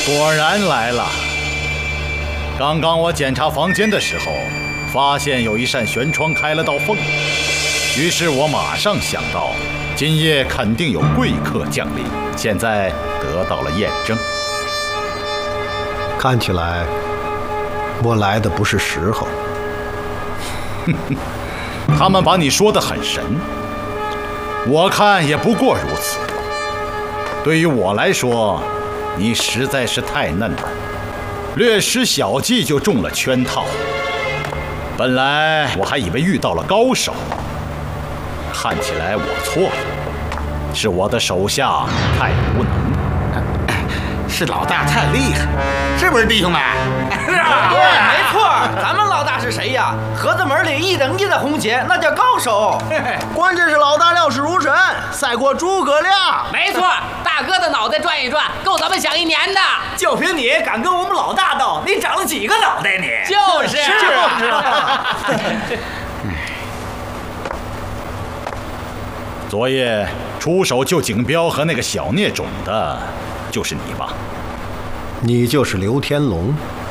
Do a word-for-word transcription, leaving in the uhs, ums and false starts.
果然来了。刚刚我检查房间的时候，发现有一扇悬窗开了道缝，于是我马上想到，今夜肯定有贵客降临，现在得到了验证。 看起来，我来的不是时候。 他们把你说得很神，我看也不过如此。对于我来说，你实在是太嫩了，略施小计就中了圈套。本来我还以为遇到了高手，看起来我错了，是我的手下太无能。 是老大太厉害，是不是弟兄们？ 是啊，对，没错。咱们老大是谁呀？盒子门里一等一的红鞋，那叫高手。 关键是老大料事如神，赛过诸葛亮。 没错，大哥的脑袋转一转，够咱们想一年的。 就凭你敢跟我们老大斗，你长了几个脑袋你？ 就是， 是啊。 昨夜出手救景彪和那个小孽种的，就是你吧？ 你就是刘天龙。